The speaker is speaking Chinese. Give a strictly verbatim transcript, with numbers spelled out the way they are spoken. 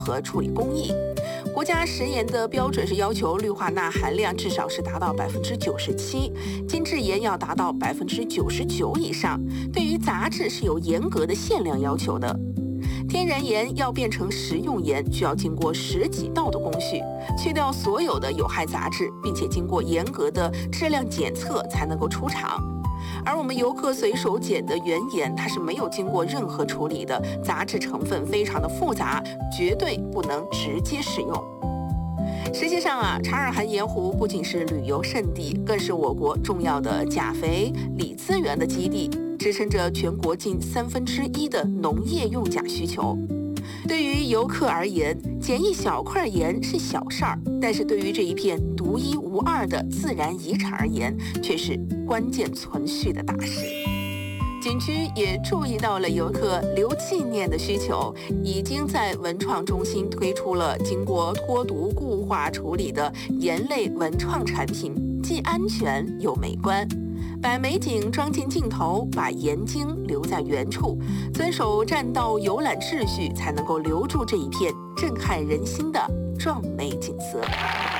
和处理工艺。国家食盐的标准是要求氯化钠含量至少是达到百分之九十七，精制盐要达到百分之九十九以上。对于杂质是有严格的限量要求的。天然盐要变成食用盐，需要经过十几道的工序，去掉所有的有害杂质，并且经过严格的质量检测才能够出厂。而我们游客随手捡的原盐，它是没有经过任何处理的，杂质成分非常的复杂，绝对不能直接食用。实际上啊，察尔汗盐湖不仅是旅游胜地，更是我国重要的钾肥、锂资源的基地，支撑着全国近三分之一的农业用钾需求。对于游客而言，捡一小块盐是小事儿，但是对于这一片独一无二的自然遗产而言，却是关键存续的大事。景区也注意到了游客留纪念的需求，已经在文创中心推出了经过脱毒固化处理的盐类文创产品，既安全又美观。把美景装进镜头，把盐晶留在原处，遵守占道游览秩序，才能够留住这一片震撼人心的壮美景色。